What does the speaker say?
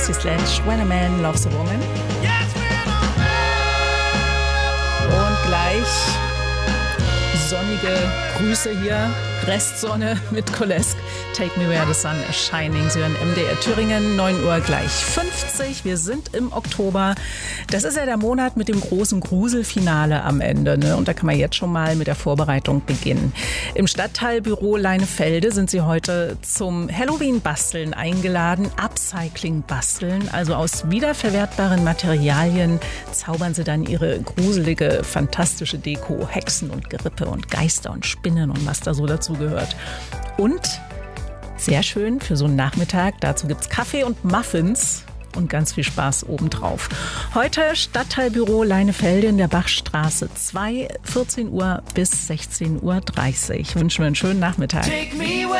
Rossi Sledge, When a Man Loves a Woman. Und gleich sonnige Grüße hier, Restsonne mit Kolesk. Take Me Where the Sun is Shining. Sie hören MDR Thüringen, 9 Uhr gleich 50. Wir sind im Oktober. Das ist ja der Monat mit dem großen Gruselfinale am Ende, ne? Und da kann man jetzt schon mal mit der Vorbereitung beginnen. Im Stadtteilbüro Leinefelde sind sie heute zum Halloween-Basteln eingeladen. Upcycling-Basteln, also aus wiederverwertbaren Materialien zaubern sie dann ihre gruselige, fantastische Deko. Hexen und Gerippe und Geister und Spinnen und was da so dazu gehört. Und sehr schön für so einen Nachmittag. Dazu gibt's Kaffee und Muffins und ganz viel Spaß obendrauf. Heute Stadtteilbüro Leinefelde in der Bachstraße 2, 14 Uhr bis 16:30 Uhr. Wünschen wir einen schönen Nachmittag.